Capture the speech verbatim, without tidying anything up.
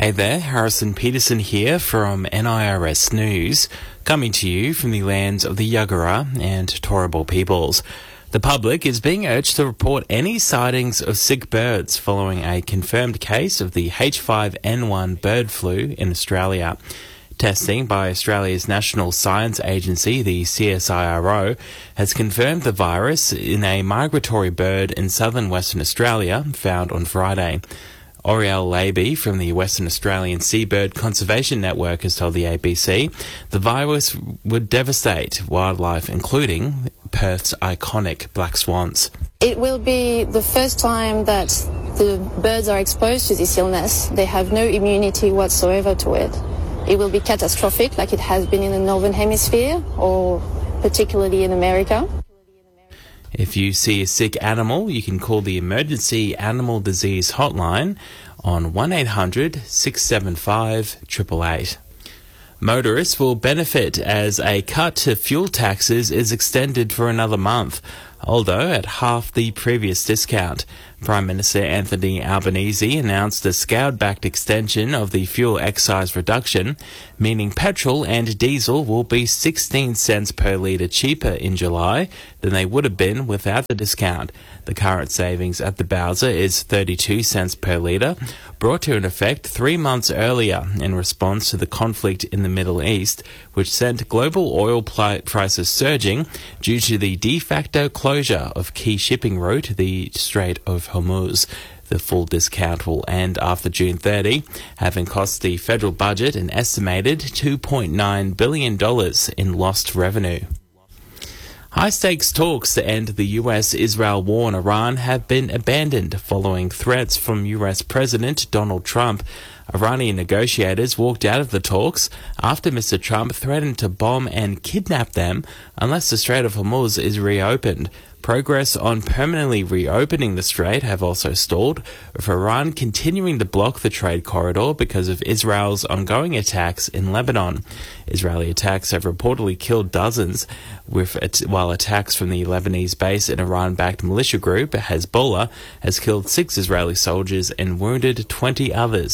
Hey there, Harrison Peterson here from N I R S News, coming to you from the lands of the Yagara and Turrbal peoples. The public is being urged to report any sightings of sick birds following a confirmed case of the H five N one bird flu in Australia. Testing by Australia's National Science Agency, the C S I R O, has confirmed the virus in a migratory bird in southern Western Australia found on Friday. Oriel Laby from the Western Australian Seabird Conservation Network has told the A B C the virus would devastate wildlife, including Perth's iconic black swans. It will be the first time that the birds are exposed to this illness. They have no immunity whatsoever to it. It will be catastrophic, like it has been in the Northern Hemisphere, or particularly in America. If you see a sick animal, you can call the Emergency Animal Disease Hotline on one eight hundred six seven five eight eight eight. Motorists will benefit as a cut to fuel taxes is extended for another month, although at half the previous discount. Prime Minister Anthony Albanese announced a scaled-back extension of the fuel excise reduction, meaning petrol and diesel will be sixteen cents per litre cheaper in July than they would have been without the discount. The current savings at the Bowser is thirty-two cents per litre, brought to an effect three months earlier in response to the conflict in the Middle East, which sent global oil pl- prices surging due to the de facto closure of key shipping route, the Strait of Hormuz. The full discount will end after June thirtieth, having cost the federal budget an estimated two point nine billion dollars in lost revenue. High-stakes talks to end the U S-Israel war in Iran have been abandoned following threats from U S President Donald Trump. Iranian negotiators walked out of the talks after Mister Trump threatened to bomb and kidnap them unless the Strait of Hormuz is reopened. Progress on permanently reopening the strait have also stalled, with Iran continuing to block the trade corridor because of Israel's ongoing attacks in Lebanon. Israeli attacks have reportedly killed dozens, with while attacks from the Lebanese base and Iran-backed militia group Hezbollah has killed six Israeli soldiers and wounded twenty others.